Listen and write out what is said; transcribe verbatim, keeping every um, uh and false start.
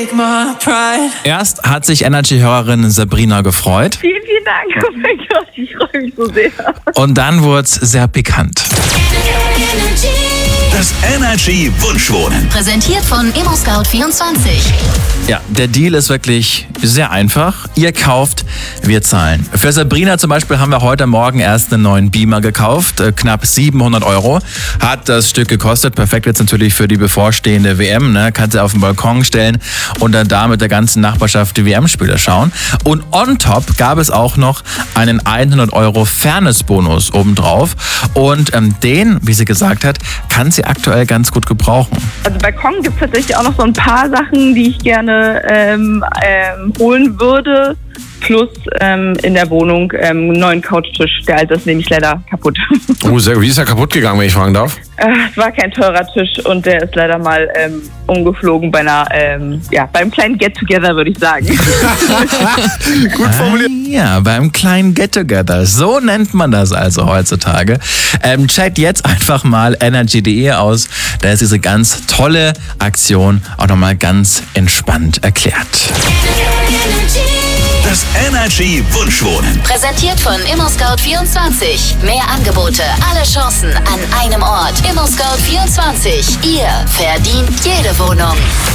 take my pride. Erst hat sich Energy-Hörerin Sabrina gefreut. Vielen, vielen Dank. Oh mein Gott, ich freue mich so sehr. Und dann wurde es sehr pikant. Das Energy Wunschwohnen. Präsentiert von ImmoScout vierundzwanzig. Ja, der Deal ist wirklich sehr einfach. Ihr kauft, wir zahlen. Für Sabrina zum Beispiel haben wir heute Morgen erst einen neuen Beamer gekauft. Äh, knapp siebenhundert Euro hat das Stück gekostet. Perfekt jetzt natürlich für die bevorstehende W M. Ne? Kann sie auf den Balkon stellen und dann da mit der ganzen Nachbarschaft die W M-Spiele schauen. Und on top gab es auch noch einen hundert Euro Fairness-Bonus obendrauf. Und ähm, den, wie sie gesagt hat, kann sie aktuell ganz gut gebrauchen. Also Balkon gibt es tatsächlich auch noch so ein paar Sachen, die ich gerne ähm, ähm, holen würde. Plus ähm, in der Wohnung ähm, einen neuen Couchtisch. Der alte ist nämlich leider kaputt. Oh, sehr, wie ist er kaputt gegangen, wenn ich fragen darf? Äh, es war kein teurer Tisch und der ist leider mal ähm, umgeflogen bei einer, ähm, ja, beim kleinen Get-Together, würde ich sagen. Gut formuliert. Ah, ja, beim kleinen Get-Together. So nennt man das also heutzutage. Ähm, checkt jetzt einfach mal energy punkt de aus. Da ist diese ganz tolle Aktion auch nochmal ganz entspannt erklärt. Das Energy Wunschwohnen. Präsentiert von ImmoScout vierundzwanzig. Mehr Angebote, alle Chancen an einem Ort. ImmoScout vierundzwanzig. Ihr verdient jede Wohnung.